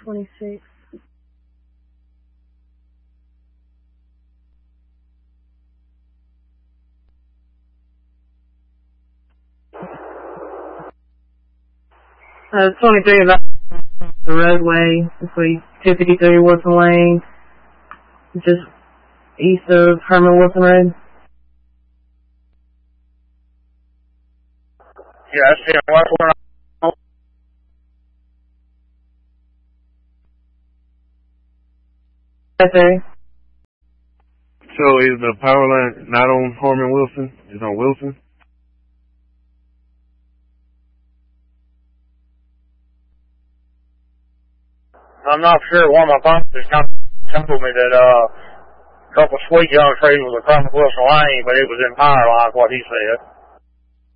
26. Uh, 23 about the roadway between 253 Wilson Lane, just east of Herman Wilson Road. Yeah, I see him. What's going on? Yes, sir. So is the power line not on Herman Wilson? It's on Wilson? I'm not sure. One of my bunkers told me that a couple of sweet young trees was across Wilson Lane, but it was in power line, what he said.